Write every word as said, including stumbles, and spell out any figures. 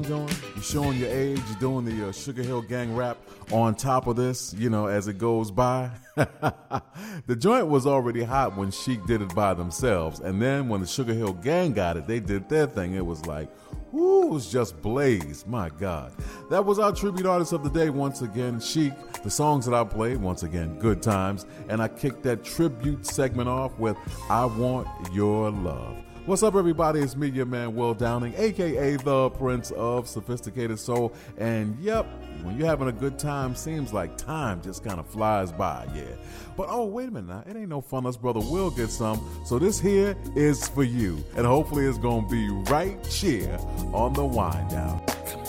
going? You're showing your age. You're doing the uh, Sugar Hill Gang rap on top of this, you know, as it goes by. The joint was already hot when Chic did it by themselves. And then when the Sugar Hill Gang got it, they did their thing. It was like, whoo, it was just blaze. My God. That was our tribute artist of the day once again, Chic. The songs that I played, once again, Good Times. And I kicked that tribute segment off with I Want Your Love. What's up, everybody? It's me, your man, Will Downing, a k a the Prince of Sophisticated Soul. And, yep, when you're having a good time, seems like time just kind of flies by, yeah. But, oh, wait a minute now. It ain't no fun. Us brother Will get some. So this here is for you. And hopefully it's going to be right here on the Wind Down. Come on.